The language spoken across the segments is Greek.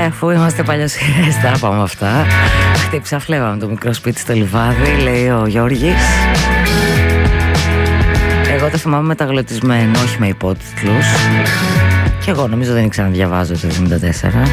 Αφού είμαστε παλιοσυρές, τα πάμε αυτά. Χτύψα φλέβα με το μικρό σπίτι στο λιβάδι, λέει ο Γιώργης. Εγώ το θυμάμαι μεταγλωτισμένο, όχι με υπότιτλους. Και εγώ νομίζω δεν ήξερα να διαβάζω το 1974.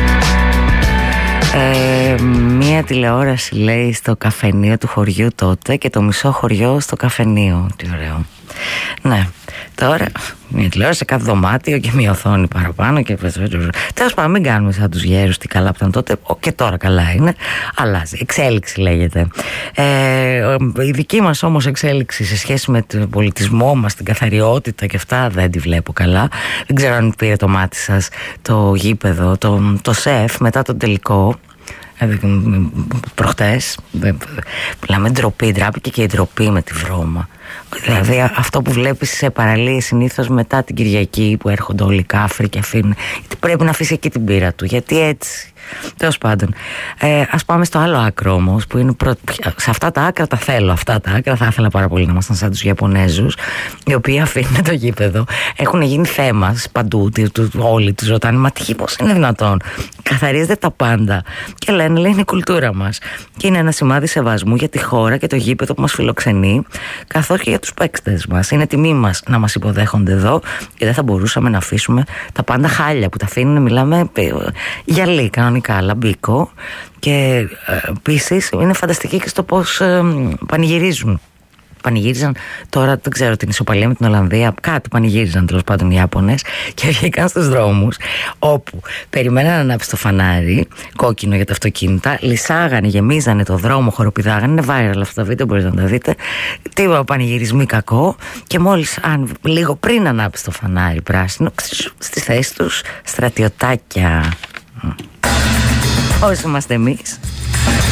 Μία τηλεόραση, λέει, στο καφενείο του χωριού τότε και το μισό χωριό στο καφενείο. Τι ωραίο. Ναι, τώρα μια τηλεόραση σε κάθε δωμάτιο και μια οθόνη παραπάνω και τέλος πάντων, μην κάνουμε σαν τους γέρους τι καλά που ήταν τότε. Και τώρα καλά είναι. Αλλάζει, εξέλιξη λέγεται. Η δική μας όμως εξέλιξη σε σχέση με τον πολιτισμό μας, την καθαριότητα και αυτά δεν τη βλέπω καλά. Δεν ξέρω αν πήρε το μάτι σας το γήπεδο, το ΣΕΦ μετά τον τελικό προχτές. Μιλάμε ντροπή, ντράπηκε και η ντροπή με τη βρώμα. Δηλαδή αυτό που βλέπεις σε παραλίες συνήθως μετά την Κυριακή που έρχονται όλοι οι κάφροι και αφήνουν, γιατί πρέπει να αφήσει εκεί την πύρα του, γιατί έτσι. Τέλος πάντων, ας πάμε στο άλλο άκρο όμως, που είναι σε αυτά τα άκρα τα θέλω. Αυτά τα άκρα θα ήθελα πάρα πολύ να ήμασταν σαν τους Ιαπωνέζους, οι οποίοι αφήνουν το γήπεδο. Έχουν γίνει θέμα παντού, όλοι τους ρωτάνε, μα τι, πώς είναι δυνατόν? Καθαρίζεται τα πάντα. Και λένε, λέει, είναι η κουλτούρα μας. Και είναι ένα σημάδι σεβασμού για τη χώρα και το γήπεδο που μας φιλοξενεί, καθώς και για τους παίκτες μας. Είναι τιμή μας να μας υποδέχονται εδώ και δεν θα μπορούσαμε να αφήσουμε τα πάντα χάλια που τα αφήνουν, μιλάμε γυαλί κανονικά, λαμπίκο. Και επίσης είναι φανταστική και στο πώς πανηγύριζαν τώρα, δεν ξέρω, την ισοπαλία με την Ολλανδία, κάτι πανηγύριζαν τέλος πάντων οι Ιάπωνες και βγήκαν στους δρόμους όπου περιμέναν να ανάψει το φανάρι κόκκινο για τα αυτοκίνητα, λυσάγανε, γεμίζανε το δρόμο, χοροπηδάγανε, είναι viral αυτά τα βίντεο, μπορείτε να τα δείτε, τίποτα πανηγυρισμοί κακό, και μόλις λίγο πριν ανάψει το φανάρι πράσινο, στη θέση τους στρατιωτάκια. Όσοι είμαστε εμείς.